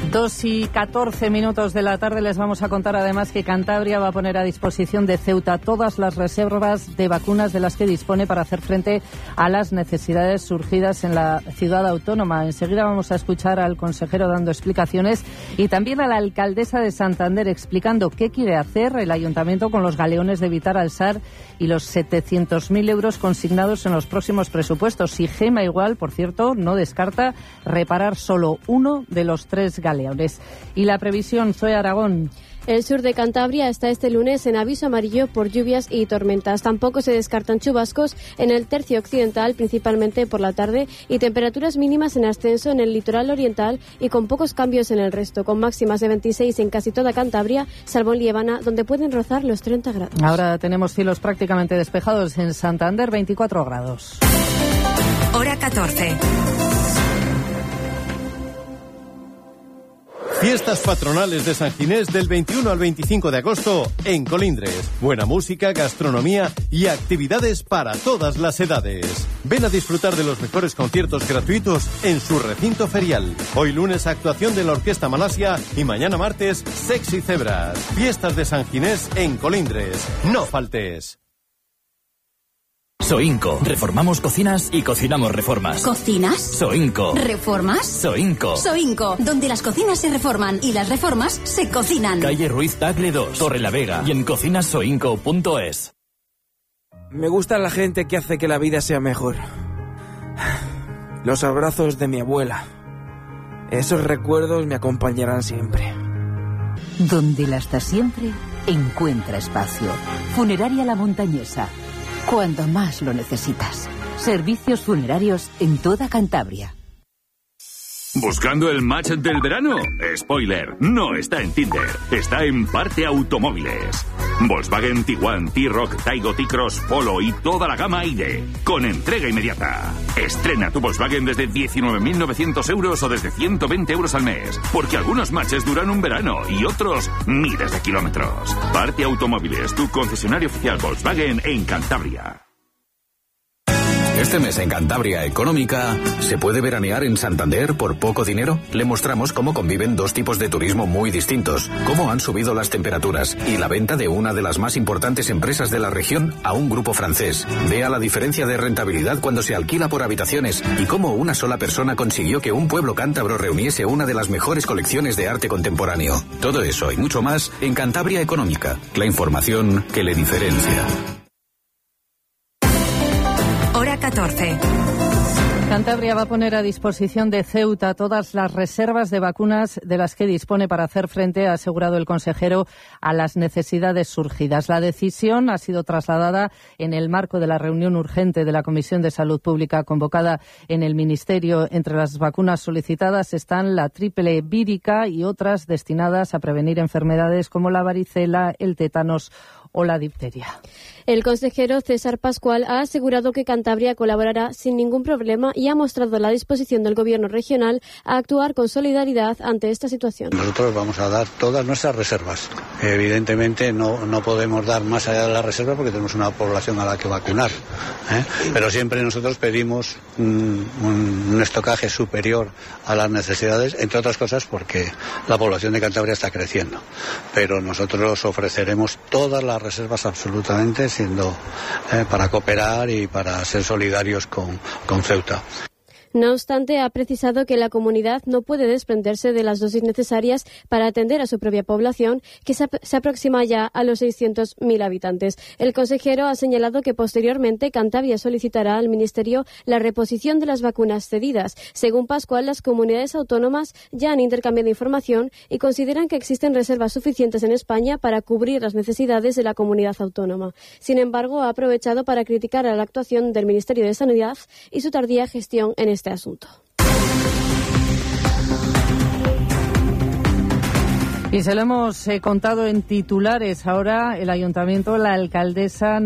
2:14 de la tarde. Les vamos a contar además que Cantabria va a poner a disposición de Ceuta todas las reservas de vacunas de las que dispone para hacer frente a las necesidades surgidas en la ciudad autónoma. Enseguida vamos a escuchar al consejero dando explicaciones y también a la alcaldesa de Santander explicando qué quiere hacer el ayuntamiento con los galeones de Vitar Alsar y los 700.000 euros consignados en los próximos presupuestos. Y Gema Igual, por cierto, no descarta reparar solo uno de los 3 galeones. Y la previsión, Zoe Aragón. El sur de Cantabria está este lunes en aviso amarillo por lluvias y tormentas. Tampoco se descartan chubascos en el tercio occidental, principalmente por la tarde, y temperaturas mínimas en ascenso en el litoral oriental y con pocos cambios en el resto, con máximas de 26 en casi toda Cantabria, salvo en Liébana, donde pueden rozar los 30 grados. Ahora tenemos cielos prácticamente despejados en Santander, 24 grados. Hora 14. Fiestas patronales de San Ginés del 21 al 25 de agosto en Colindres. Buena música, gastronomía y actividades para todas las edades. Ven a disfrutar de los mejores conciertos gratuitos en su recinto ferial. Hoy lunes actuación de la Orquesta Malasia y mañana martes Sexy Cebras. Fiestas de San Ginés en Colindres. No faltes. Soinco. Reformamos cocinas y cocinamos reformas. ¿Cocinas? Soinco. ¿Reformas? Soinco. Soinco, donde las cocinas se reforman y las reformas se cocinan. Calle Ruiz Tagle 2, Torrelavega y en cocinasoinco.es. Me gusta la gente que hace que la vida sea mejor. Los abrazos de mi abuela. Esos recuerdos me acompañarán siempre. Donde la hasta siempre encuentra espacio. Funeraria La Montañesa. Cuando más lo necesitas. Servicios funerarios en toda Cantabria. ¿Buscando el match del verano? Spoiler, no está en Tinder, está en Parte Automóviles. Volkswagen Tiguan, T-Roc, Taigo, T-Cross, Polo y toda la gama ID, con entrega inmediata. Estrena tu Volkswagen desde 19.900 euros o desde 120 euros al mes, porque algunos matches duran un verano y otros miles de kilómetros. Parte Automóviles, tu concesionario oficial Volkswagen en Cantabria. Este mes en Cantabria Económica, ¿se puede veranear en Santander por poco dinero? Le mostramos cómo conviven dos tipos de turismo muy distintos, cómo han subido las temperaturas y la venta de una de las más importantes empresas de la región a un grupo francés. Vea la diferencia de rentabilidad cuando se alquila por habitaciones y cómo una sola persona consiguió que un pueblo cántabro reuniese una de las mejores colecciones de arte contemporáneo. Todo eso y mucho más en Cantabria Económica, la información que le diferencia. Hora 14. Cantabria va a poner a disposición de Ceuta todas las reservas de vacunas de las que dispone para hacer frente, ha asegurado el consejero, a las necesidades surgidas. La decisión ha sido trasladada en el marco de la reunión urgente de la Comisión de Salud Pública convocada en el Ministerio. Entre las vacunas solicitadas están la triple vírica y otras destinadas a prevenir enfermedades como la varicela, el tétanos o la difteria. El consejero César Pascual ha asegurado que Cantabria colaborará sin ningún problema y ha mostrado la disposición del Gobierno regional a actuar con solidaridad ante esta situación. Nosotros vamos a dar todas nuestras reservas. Evidentemente no podemos dar más allá de la reserva porque tenemos una población a la que vacunar, pero siempre nosotros pedimos un estocaje superior a las necesidades, entre otras cosas porque la población de Cantabria está creciendo. Pero nosotros ofreceremos todas las reservas absolutamente, siendo para cooperar y para ser solidarios con Ceuta. No obstante, ha precisado que la comunidad no puede desprenderse de las dosis necesarias para atender a su propia población, que se aproxima ya a los 600.000 habitantes. El consejero ha señalado que posteriormente Cantabria solicitará al Ministerio la reposición de las vacunas cedidas. Según Pascual, las comunidades autónomas ya han intercambiado información y consideran que existen reservas suficientes en España para cubrir las necesidades de la comunidad autónoma. Sin embargo, ha aprovechado para criticar a la actuación del Ministerio de Sanidad y su tardía gestión en este asunto. Y se lo hemos contado en titulares. Ahora el ayuntamiento, la alcaldesa